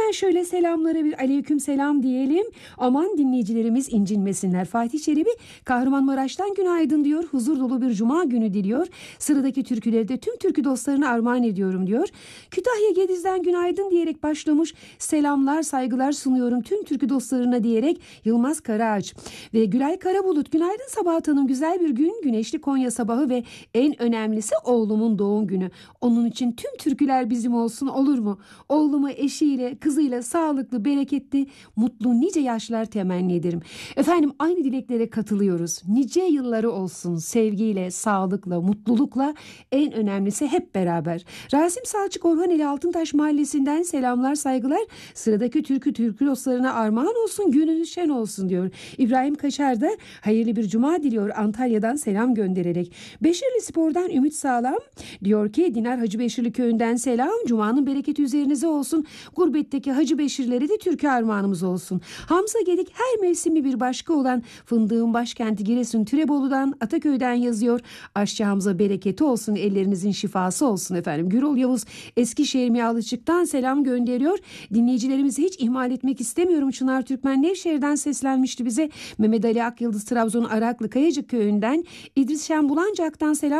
Hemen şöyle selamlara bir aleyküm selam diyelim. Aman dinleyicilerimiz incinmesinler. Fatih Çelebi Kahramanmaraş'tan günaydın diyor. Huzur dolu bir cuma günü diliyor. Sıradaki türküleri de tüm türkü dostlarına armağan ediyorum diyor. Kütahya Gediz'den günaydın diyerek başlamış. Selamlar saygılar sunuyorum tüm türkü dostlarına diyerek Yılmaz Karaağaç. Ve Gülay Karabulut günaydın Sabahat Hanım, güzel bir gün, güneşli Konya sabahı ve en önemlisi oğlumun doğum günü. Onun için tüm türküler bizim olsun, olur mu? Oğlumu eşiyle kızıyla sağlıklı bereketli mutlu nice yaşlar temenni ederim. Efendim aynı dileklere katılıyoruz. Nice yılları olsun sevgiyle, sağlıkla, mutlulukla, en önemlisi hep beraber. Rasim Salçık Orhaneli Altıntaş Mahallesi'nden selamlar saygılar. Sıradaki türkü dostlarına armağan olsun, gününüz şen olsun diyor. İbrahim Kaşar da hayırlı bir cuma diliyor Antalya'dan selam göndererek. Beşirli Spor'dan Ümit Sağlam diyor ki Dinar Hacı Beşirli köyünden selam. Cumanın bereketi üzerinize olsun. Gurbetteki Hacı Beşirlere de türkü armağanımız olsun. Hamza Gedik her mevsimi bir başka olan fındığın başkenti Giresun Türebolu'dan Ataköy'den yazıyor. Aşçı Hamza bereketi olsun, ellerinizin şifası olsun efendim. Gürol Yavuz Eskişehir Miyalıçık'tan selam gönderiyor. Dinleyicilerimizi hiç ihmal etmek istemiyorum. Çınar Türkmen Nevşehir'den seslenmişti bize. Mehmet Ali Akyıldız Trabzon Araklı Kayacık köyünden. İdris Şen Bulancak'tan selam